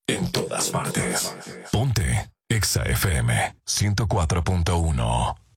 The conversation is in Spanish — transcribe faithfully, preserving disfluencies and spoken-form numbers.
En todas partes. Ponte Exa F M ciento cuatro punto uno.